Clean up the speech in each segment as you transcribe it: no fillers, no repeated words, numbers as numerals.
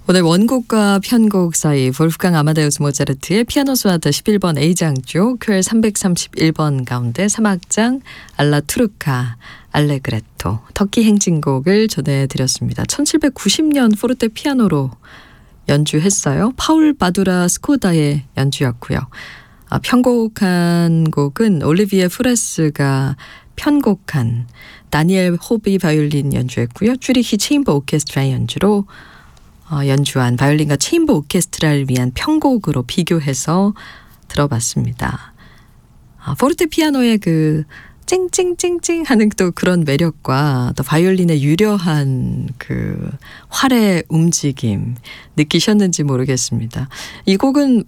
오늘 원곡과 편곡 사이 볼프강 아마데우스 모차르트의 피아노 소나타 11번 A장조 큐엘 331번 가운데 3악장 알라 투르카 알레그레토 터키 행진곡을 전해드렸습니다. 1790년 포르테 피아노로 연주했어요. 파울 바두라 스코다의 연주였고요. 편곡한 곡은 올리비에 프레스가 편곡한 다니엘 호비 바이올린 연주했고요. 쭈리히 체인버 오케스트라의 연주로 연주한 바이올린과 체인버 오케스트라를 위한 편곡으로 비교해서 들어봤습니다. 포르테 피아노의 그 찡찡찡찡 하는 또 그런 매력과 또 바이올린의 유려한 그 활의 움직임 느끼셨는지 모르겠습니다. 이 곡은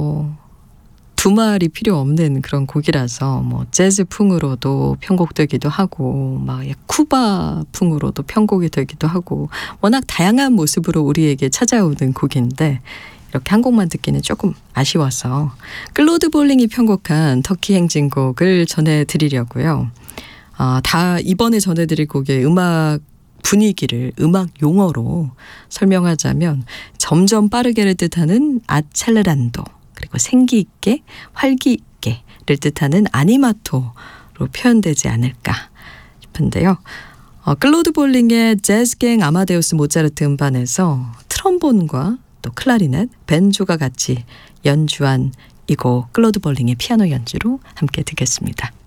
두말이 필요 없는 그런 곡이라서 재즈풍으로도 편곡되기도 하고 막 쿠바풍으로도 편곡이 되기도 하고 워낙 다양한 모습으로 우리에게 찾아오는 곡인데 이렇게 한 곡만 듣기는 조금 아쉬워서 클로드 볼링이 편곡한 터키 행진곡을 전해드리려고요. 다 이번에 전해드릴 곡의 음악 분위기를 음악 용어로 설명하자면 점점 빠르게를 뜻하는 아첼레란도 그리고 생기 있게, 활기 있게를 뜻하는 아니마토로 표현되지 않을까 싶은데요. 클로드 볼링의 재즈갱 아마데우스 모차르트 음반에서 트럼본과 또 클라리넷, 벤조가 같이 연주한 이 곡 클로드 볼링의 피아노 연주로 함께 듣겠습니다.